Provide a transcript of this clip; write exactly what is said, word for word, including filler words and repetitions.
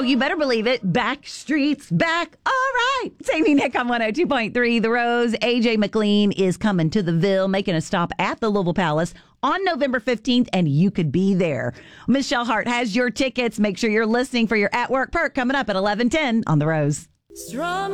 Oh, you better believe it. Back streets back. All right. It's Amy Nick on one oh two point three The Rose. A J McLean is coming to the Ville, making a stop at the Louisville Palace on November fifteenth, and you could be there. Michelle Hart has your tickets. Make sure you're listening for your at-work perk coming up at eleven ten on The Rose. Strong.